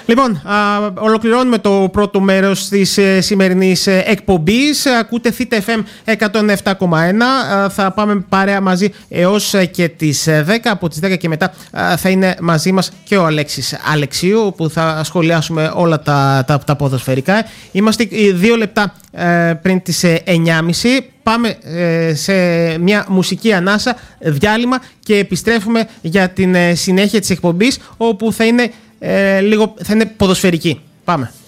Λοιπόν, ολοκληρώνουμε το πρώτο μέρος της σημερινής εκπομπής. Ακούτε Theta FM 107,1. Θα πάμε παρέα μαζί έως και τις 10. Από τις 10 και μετά θα είναι μαζί μας και ο Αλέξης Αλεξίου, που θα σχολιάσουμε όλα τα ποδοσφαιρικά. Είμαστε 2 λεπτά πριν τις 9.30. Πάμε σε μια μουσική ανάσα, διάλειμμα, και επιστρέφουμε για την συνέχεια της εκπομπής, όπου θα είναι ποδοσφαιρική. Πάμε.